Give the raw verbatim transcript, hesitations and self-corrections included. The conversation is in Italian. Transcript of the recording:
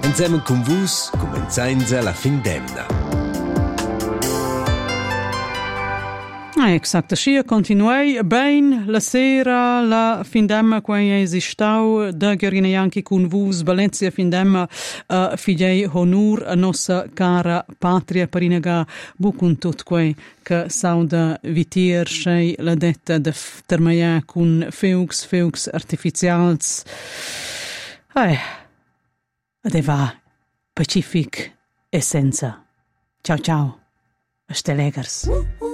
Insieme con vus comenzainza la fin d'emna. Exact, și continuei ben la sera la findemma quei esistau da Gheorghineanchi con vus Valencia findemma uh, fidei honor a nostra cara patria parinaga bucun tot quei che sauda vitier schei la detta de termaia con feux feux artificials. Ai, adeva pacific essenza. Ciao ciao, a stelegers.